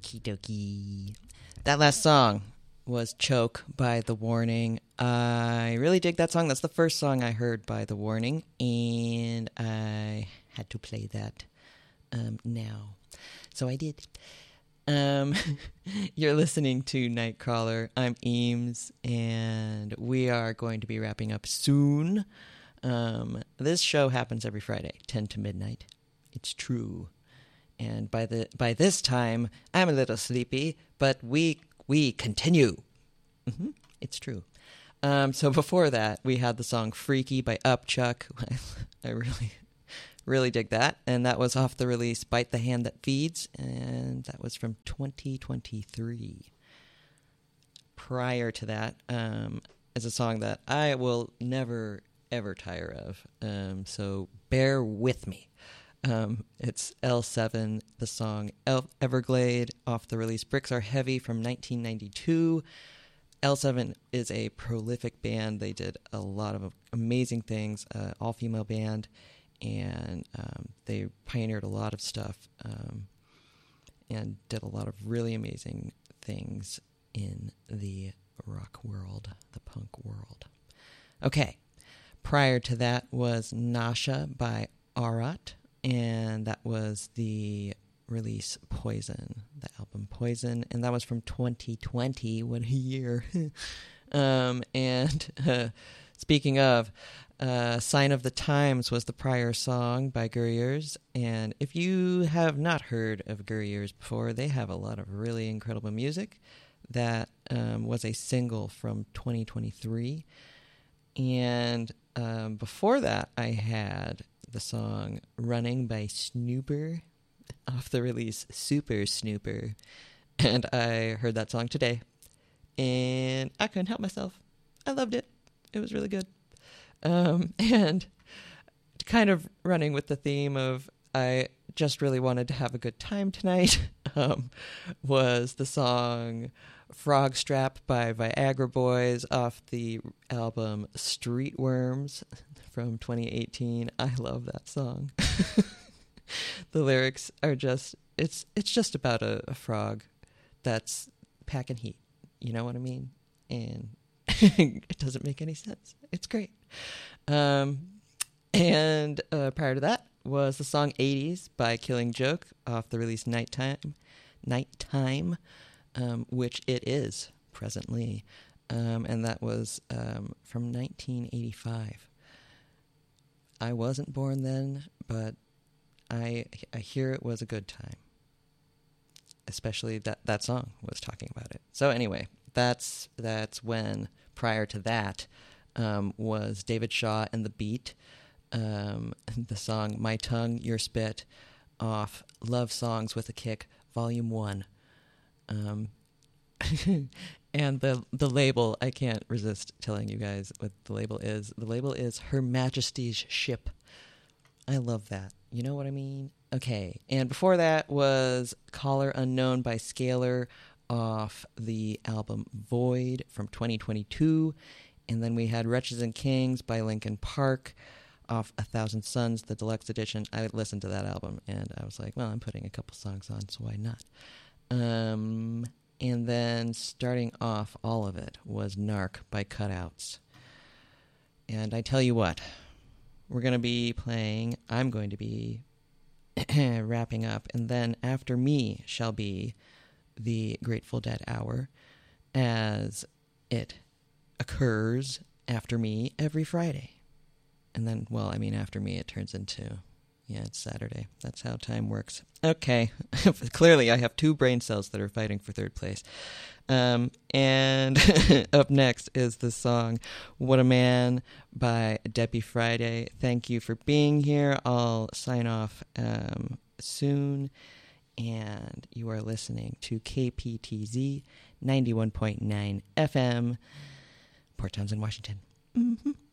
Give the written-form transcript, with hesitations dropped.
Okie dokie. That last song was Choke by The Warning. I really dig that song. That's the first song I heard by The Warning, and I had to play that now. So I did. You're listening to Nightcrawler. I'm Eames, and we are going to be wrapping up soon. This show happens every Friday, 10 to midnight. It's true. And by this time, I'm a little sleepy, but we continue. Mm-hmm. It's true. So before that, we had the song Freaky by Upchuck. I really dig that. And that was off the release Bite the Hand That Feeds, and that was from 2023. Prior to that is a song that I will never, ever tire of. So bear with me. It's L7, the song Everglade, off the release Bricks Are Heavy from 1992. L7 is a prolific band. They did a lot of amazing things, all-female band, and they pioneered a lot of stuff and did a lot of really amazing things in the rock world, the punk world. Okay, prior to that was Nasha by Arat, and that was the release Poison, the album Poison, and that was from 2020. What a year. Speaking of, Sign of the Times was the prior song by Gurriers, and if you have not heard of Gurriers before, they have a lot of really incredible music. That was a single from 2023, and before that I had the song Running by Snooper off the release Super Snooper, and I heard that song today, and I couldn't help myself. I loved it. It was really good. And kind of running with the theme of I just really wanted to have a good time tonight, was the song Frog Strap by Viagra Boys off the album Streetworms from 2018. I love that song. The lyrics are just, it's just about a frog that's packing heat. You know what I mean? And it doesn't make any sense. It's great. And prior to that was the song 80s by Killing Joke off the release Nighttime, which it is presently. And that was from 1985. I wasn't born then, but I hear it was a good time. Especially that song was talking about it. So anyway, that's when, prior to that, was David Shaw and the Beat, the song My Tongue, Your Spit, off Love Songs with a Kick, Volume 1. And the label, I can't resist telling you guys what the label is. The label is Her Majesty's Ship. I love that. You know what I mean? Okay, and before that was Caller Unknown by Scalar off the album Void from 2022. And then we had Wretches and Kings by Linkin Park off A Thousand Suns, the deluxe edition. I listened to that album, and I was like, well, I'm putting a couple songs on, so why not? And then starting off all of it was Narc by Cutouts. And I tell you what, I'm going to be wrapping up, and then after me shall be the Grateful Dead Hour, as it occurs after me every Friday. And then, after me it turns into, it's Saturday. That's how time works. Okay. Clearly I have two brain cells that are fighting for third place. And up next is the song What a Man by Debbie Friday. Thank you for being here. I'll sign off soon. And you are listening to KPTZ 91.9 FM, Port Townsend, Washington. Mm-hmm.